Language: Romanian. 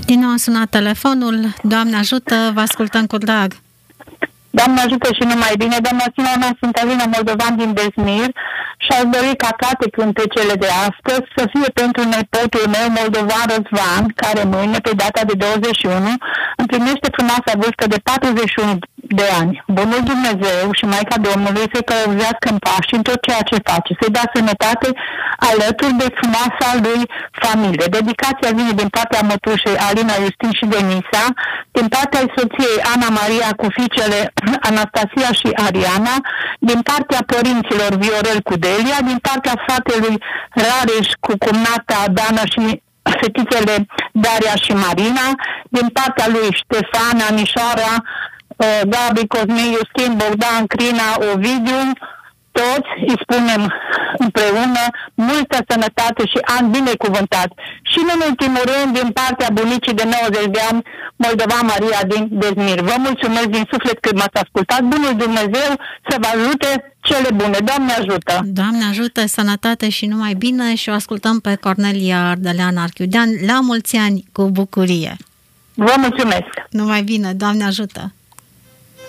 Din nou a sunat telefonul. Doamne ajută, vă ascultăm cu drag. Doamne ajută și numai bine. Doamna Simona, sunt Alina Moldovan din Dezmir și aș dori ca toate cântecele de astăzi să fie pentru nepotul meu Moldovan Răzvan, care mâine, pe data de 21, împlinește frumoasa vârstă de 41 de ani. Bunul Dumnezeu și Maica Domnului să-i călăuzească în pași în tot ceea ce face, să-i dea sănătate alături de frumoasa lui familie. Dedicația vine din partea mătușei Alina, Justin și Denisa, din partea soției Ana Maria cu fiicele Anastasia și Ariana, din partea părinților Viorel cu Delia, din partea fratelui Rareș cu cumnata Dana și fetițele Daria și Marina, din partea lui Ștefan, Anișoara, Gabi, Cosmin, Justin, Bogdan, Crina, Ovidiu, toți îi spunem împreună multă sănătate și an binecuvântat. Și în ultimul rând, din partea bunicii de 90 de ani, Moldovan Maria din Dezmir. Vă mulțumesc din suflet că m-ați ascultat. Bunul Dumnezeu să vă ajute cele bune. Doamne ajută! Doamne ajută, sănătate și numai bine, și o ascultăm pe Cornelia Ardelean Archiudean. La mulți ani, cu bucurie! Vă mulțumesc! Numai bine, Doamne ajută!